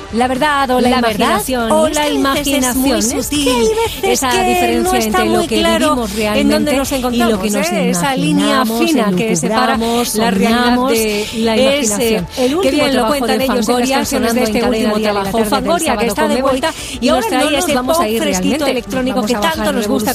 La verdad o la imaginación. O la imaginación. Es que hay veces esa que diferencia no está entre lo muy que claro vivimos realmente en dónde nos encontramos, y lo que nos esa línea fina que separa la realidad de la imaginación. El último bien lo cuentan ellos en las canciones de este último trabajo. Fangoria, que está de vuelta y ahora trae ese pop fresquito electrónico que tanto nos gusta.